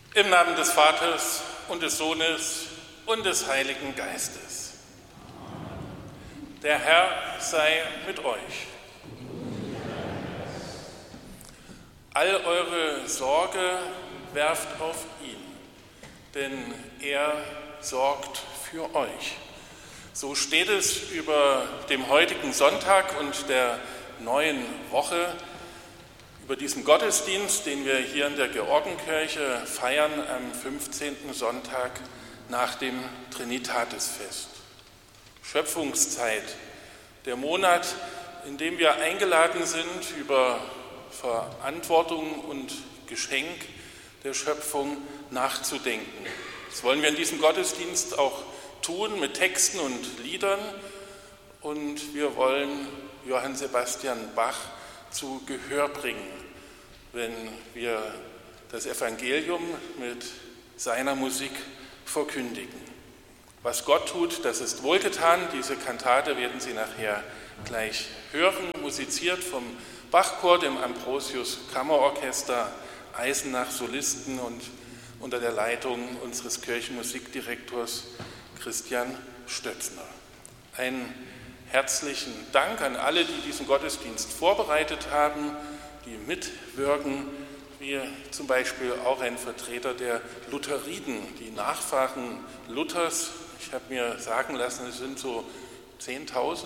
Im Namen des Vaters und des Sohnes und des Heiligen Geistes. Der Herr sei mit euch. All eure Sorge werft auf ihn, denn er sorgt für euch. So steht es über dem heutigen Sonntag und der neuen Woche, über diesen Gottesdienst, den wir hier in der Georgenkirche feiern am 15. Sonntag nach dem Trinitatisfest. Schöpfungszeit, der Monat, in dem wir eingeladen sind, über Verantwortung und Geschenk der Schöpfung nachzudenken. Das wollen wir in diesem Gottesdienst auch tun mit Texten und Liedern, und wir wollen Johann Sebastian Bach zu Gehör bringen, wenn wir das Evangelium mit seiner Musik verkündigen. Was Gott tut, das ist wohlgetan. Diese Kantate werden Sie nachher gleich hören, musiziert vom Bachchor, dem Ambrosius Kammerorchester, Eisenach Solisten und unter der Leitung unseres Kirchenmusikdirektors Christian Stötzner. Einen herzlichen Dank an alle, die diesen Gottesdienst vorbereitet haben, die mitwirken, wie zum Beispiel auch ein Vertreter der Lutheriden, die Nachfahren Luthers. Ich habe mir sagen lassen, es sind so 10.000,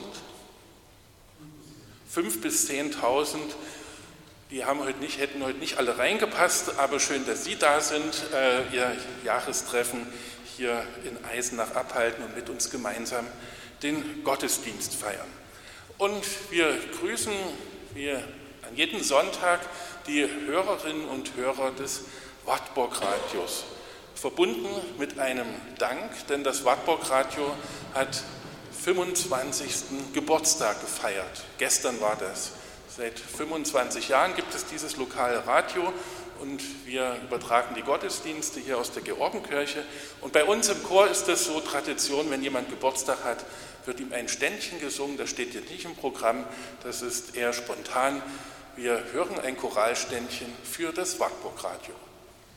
5.000 bis 10.000. Die hätten heute nicht alle reingepasst, aber schön, dass Sie da sind, Ihr Jahrestreffen hier in Eisenach abhalten und mit uns gemeinsam den Gottesdienst feiern. Und wir grüßen, wie an jedem Sonntag, die Hörerinnen und Hörer des Wartburg-Radios, verbunden mit einem Dank, denn das Wartburg-Radio hat 25. Geburtstag gefeiert. Gestern war das. Seit 25 Jahren gibt es dieses lokale Radio und wir übertragen die Gottesdienste hier aus der Georgenkirche. Und bei uns im Chor ist es so Tradition, wenn jemand Geburtstag hat, wird ihm ein Ständchen gesungen. Das steht jetzt nicht im Programm, das ist eher spontan. Wir hören ein Choralständchen für das Wartburg-Radio.